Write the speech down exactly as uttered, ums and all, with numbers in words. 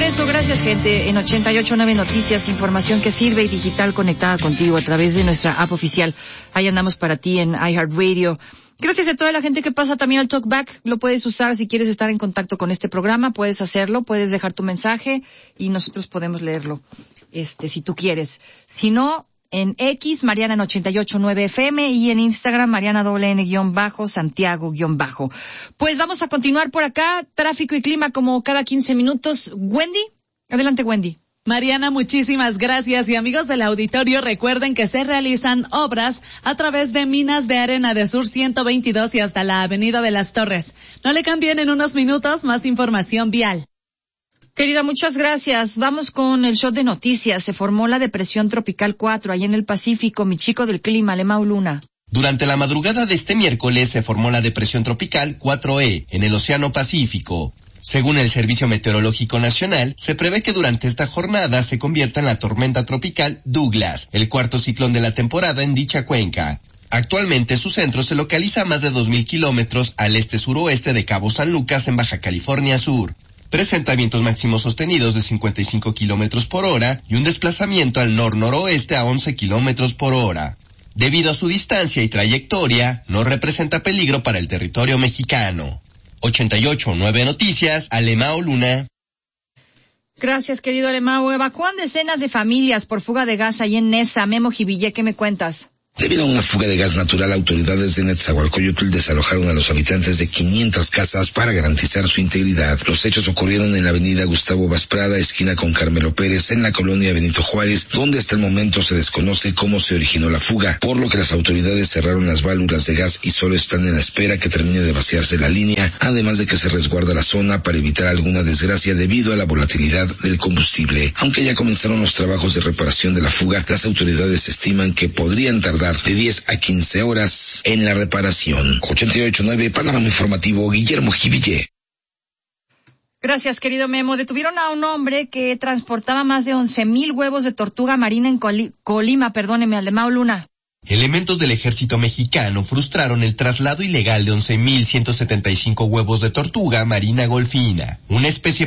regreso. Gracias, gente. En ochenta y ocho punto nueve Noticias, información que sirve y digital conectada contigo a través de nuestra app oficial. Ahí andamos para ti en iHeartRadio. Gracias a toda la gente que pasa también al Talkback. Lo puedes usar si quieres estar en contacto con este programa. Puedes hacerlo, puedes dejar tu mensaje y nosotros podemos leerlo, este, si tú quieres. Si no, en X, Mariana en ochenta y ocho punto nueve F M y en Instagram, Mariana doble N guión bajo, Santiago guión bajo. Pues vamos a continuar por acá. Tráfico y clima como cada quince minutos. Wendy, adelante, Wendy. Mariana, muchísimas gracias. Y amigos del auditorio, recuerden que se realizan obras a través de Minas de Arena de Sur ciento veintidós y hasta la Avenida de las Torres. No le cambien, en unos minutos más información vial. Querida, muchas gracias. Vamos con el shot de noticias. Se formó la depresión tropical cuatro ahí en el Pacífico. Mi chico del clima, Alemão Luna. Durante la madrugada de este miércoles se formó la depresión tropical cuatro E en el Océano Pacífico. Según el Servicio Meteorológico Nacional, se prevé que durante esta jornada se convierta en la tormenta tropical Douglas, el cuarto ciclón de la temporada en dicha cuenca. Actualmente su centro se localiza a más de dos mil kilómetros al este-suroeste de Cabo San Lucas en Baja California Sur. Presenta vientos máximos sostenidos de cincuenta y cinco kilómetros por hora y un desplazamiento al nor-noroeste a once kilómetros por hora. Debido a su distancia y trayectoria, no representa peligro para el territorio mexicano. ochenta y ocho punto nueve Noticias, Alemão Luna. Gracias, querido Alemão. Evacúan decenas de familias por fuga de gas ahí en Nesa. Memo Jiville, ¿qué me cuentas? Debido a una fuga de gas natural, autoridades de Netzahualcoyotl desalojaron a los habitantes de quinientas casas para garantizar su integridad. Los hechos ocurrieron en la avenida Gustavo Vasprada, esquina con Carmelo Pérez, en la colonia Benito Juárez, donde hasta el momento se desconoce cómo se originó la fuga, por lo que las autoridades cerraron las válvulas de gas y solo están en la espera que termine de vaciarse la línea, además de que se resguarda la zona para evitar alguna desgracia debido a la volatilidad del combustible. Aunque ya comenzaron los trabajos de reparación de la fuga, las autoridades estiman que podrían tardar de diez a quince horas en la reparación. ochenta y ocho punto nueve Panorama Informativo, Guillermo Jiville. Gracias, querido Memo. Detuvieron a un hombre que transportaba más de once mil huevos de tortuga marina en Coli- Colima, perdóneme, Alemão Luna. Elementos del ejército mexicano frustraron el traslado ilegal de once mil ciento setenta y cinco huevos de tortuga marina golfina, una especie